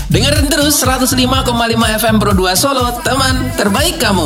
Dengerin terus 105,5 FM Pro 2 Solo, teman terbaik kamu.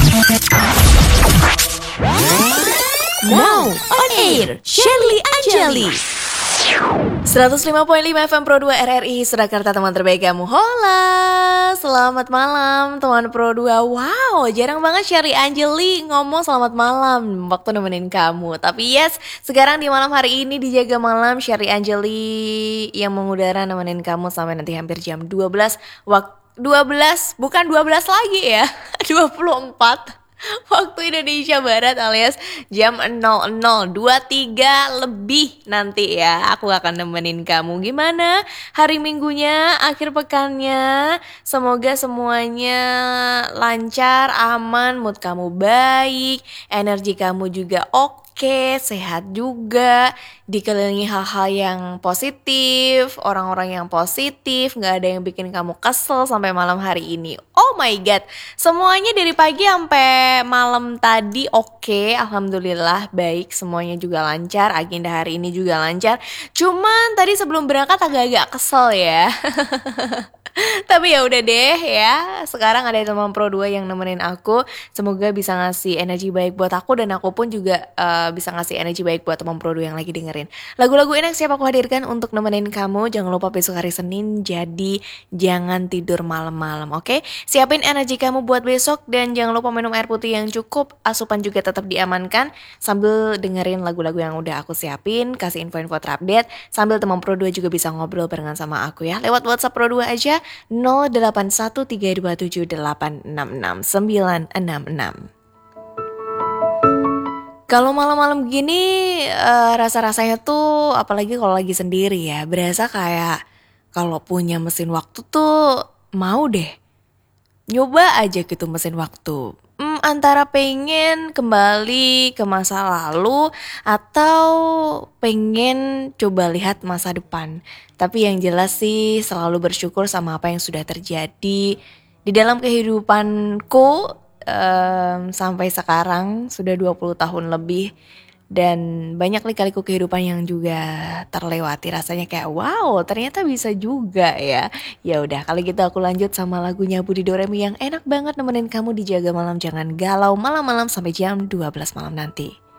Now on air, Shirley Anjali. 105.5 FM Pro 2 RRI Surakarta, teman terbaik kamu. Hola, selamat malam teman Pro 2. Wow, jarang banget Shirley Anjali ngomong selamat malam waktu nemenin kamu. Tapi yes, sekarang di malam hari ini dijaga malam Shirley Anjali yang mengudara nemenin kamu sampai nanti hampir jam 12 12, bukan 12 lagi ya 24 waktu Indonesia Barat alias jam 00.23 lebih nanti ya. Aku akan nemenin kamu. Gimana hari minggunya, akhir pekannya? Semoga semuanya lancar, aman, mood kamu baik, energi kamu juga oke, sehat juga, dikelilingi hal-hal yang positif, orang-orang yang positif, gak ada yang bikin kamu kesel sampai malam hari ini. Oh my god, semuanya dari pagi sampai malam tadi oke, alhamdulillah baik, semuanya juga lancar, agenda hari ini juga lancar. Cuman tadi sebelum berangkat agak-agak kesel ya. Tapi ya udah deh ya, sekarang ada teman Pro 2 yang nemenin aku. Semoga bisa ngasih energi baik buat aku, dan aku pun juga bisa ngasih energi baik buat teman Pro 2 yang lagi dengerin. Lagu-lagu enak siap aku hadirkan untuk nemenin kamu. Jangan lupa besok hari Senin, jadi jangan tidur malam-malam, oke? Siapin energi kamu buat besok, dan jangan lupa minum air putih yang cukup. Asupan juga tetap diamankan sambil dengerin lagu-lagu yang udah aku siapin. Kasih info-info terupdate sambil teman Pro 2 juga bisa ngobrol barengan sama aku ya. Lewat WhatsApp Pro 2 aja 081327866966. Kalau malam-malam gini rasa-rasanya tuh, apalagi kalau lagi sendiri ya, berasa kayak kalau punya mesin waktu tuh mau deh nyoba aja gitu mesin waktu. Antara pengen kembali ke masa lalu atau pengen coba lihat masa depan. Tapi yang jelas sih selalu bersyukur sama apa yang sudah terjadi di dalam kehidupanku sampai sekarang sudah 20 tahun lebih. Dan banyak lika-liku kehidupan yang juga terlewati, rasanya kayak wow, ternyata bisa juga ya. Ya udah, kalau gitu aku lanjut sama lagunya Budi Doremi yang enak banget nemenin kamu di Jaga Malam. Jangan galau malam-malam sampai jam 12 malam nanti.